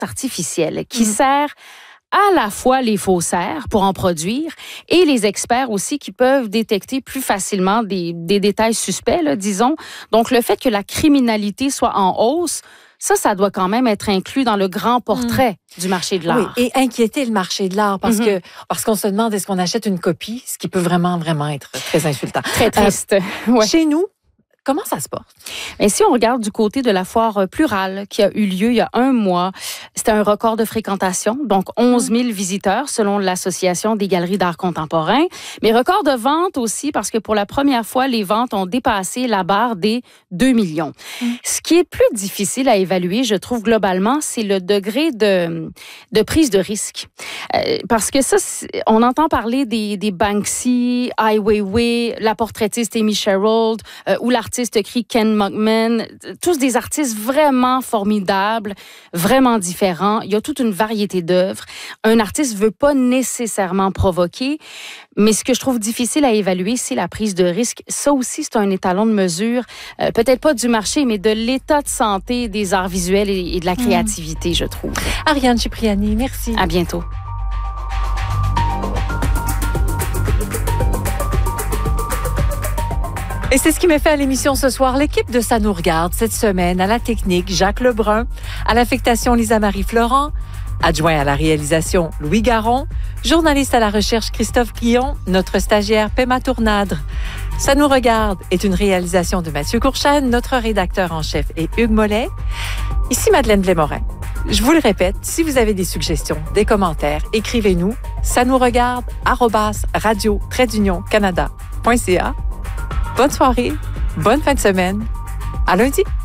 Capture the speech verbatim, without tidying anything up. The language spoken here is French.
artificielle qui mmh. sert à la fois les faussaires pour en produire et les experts aussi qui peuvent détecter plus facilement des, des détails suspects, là, disons. Donc, le fait que la criminalité soit en hausse, ça, ça doit quand même être inclus dans le grand portrait mmh. du marché de l'art. Oui, et inquiéter le marché de l'art parce mm-hmm. que parce qu'on se demande est-ce qu'on achète une copie, ce qui peut vraiment, vraiment être très insultant. Très triste. Euh, ouais. Chez nous, comment ça se porte? Et si on regarde du côté de la foire plurale qui a eu lieu il y a un mois, c'était un record de fréquentation, donc onze mille visiteurs selon l'Association des galeries d'art contemporain. Mais record de vente aussi parce que pour la première fois, les ventes ont dépassé la barre des deux millions. Mm. Ce qui est plus difficile à évaluer, je trouve globalement, c'est le degré de, de prise de risque. Euh, parce que ça, on entend parler des, des Banksy, Ai Weiwei, la portraitiste Amy Sherwood euh, ou l'artiste artistes écrit Ken Mockman, tous des artistes vraiment formidables, vraiment différents. Il y a toute une variété d'œuvres. Un artiste veut pas nécessairement provoquer, mais ce que je trouve difficile à évaluer, c'est la prise de risque. Ça aussi, c'est un étalon de mesure, euh, peut-être pas du marché, mais de l'état de santé des arts visuels et, et de la créativité, mmh. je trouve. Ariane Cipriani, merci. À bientôt. Et c'est ce qui m'a fait à l'émission ce soir. L'équipe de Ça nous regarde cette semaine à la technique, Jacques Lebrun, à l'affectation, Lisa-Marie Florent, adjoint à la réalisation, Louis Garon, journaliste à la recherche, Christophe Guillon, notre stagiaire, Pema Tournadre. Ça nous regarde est une réalisation de Mathieu Courchane, notre rédacteur en chef est Hugues Mollet. Ici Madeleine Blais-Morin. Je vous le répète, si vous avez des suggestions, des commentaires, écrivez-nous. Ça nous regarde, arobase radio trait d'union canada point c a. Bonne soirée, bonne fin de semaine. À lundi.